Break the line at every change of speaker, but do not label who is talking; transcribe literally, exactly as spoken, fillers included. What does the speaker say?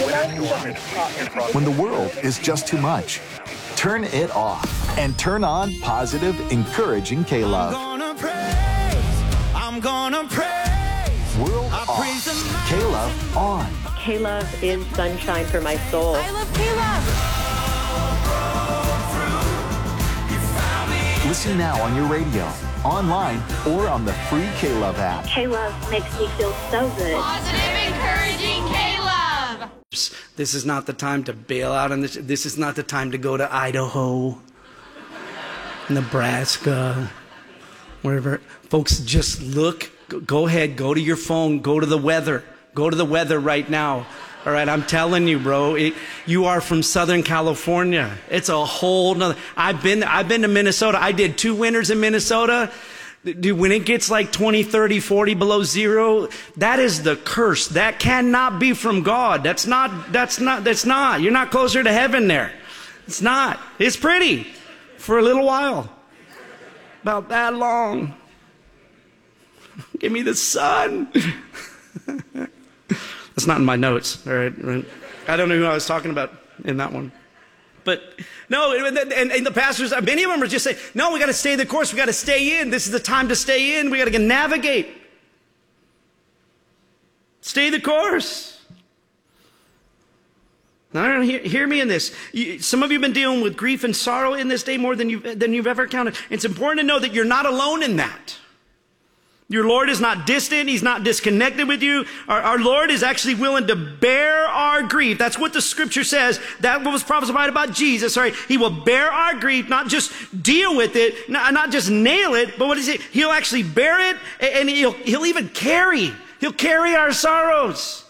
When the world is just too much, turn it off and turn on positive, encouraging K-Love.
I'm gonna praise, I'm gonna praise.
World off, K-Love on.
K-Love is sunshine for my soul.
I love K-Love.
Listen now on your radio, online, or on the free K-Love app.
K-Love makes me feel so good.
Positive, encouraging K-Love.
This is not the time to bail out on this. This is not the time to go to Idaho, Nebraska, wherever. Folks, just look. Go ahead. Go to your phone. Go to the weather. Go to the weather right now. All right, I'm telling you, bro, it, you are from Southern California. It's a whole nother. I've been, I've been to Minnesota. I did two winters in Minnesota. Dude, when it gets like twenty, thirty, forty below zero, that is the curse. That cannot be from God. That's not, that's not, that's not. You're not closer to heaven there. It's not. It's pretty for a little while. About that long. Give me the sun. That's not in my notes, all right? I don't know who I was talking about in that one. But no, and, and, and the pastors, many of them are just saying, no, we got to stay the course. We got to stay in. This is the time to stay in. We got to navigate. Stay the course. Now, hear, hear me in this. You, some of you have been dealing with grief and sorrow in this day more than you've, than you've ever counted. It's important to know that you're not alone in that. Your Lord is not distant. He's not disconnected with you. Our, our Lord is actually willing to bear our grief. That's what the scripture says. That was prophesied about Jesus. All right. He will bear our grief, not just deal with it, not, not just nail it, but what is it? He'll actually bear it, and he'll, he'll even carry. He'll carry our sorrows.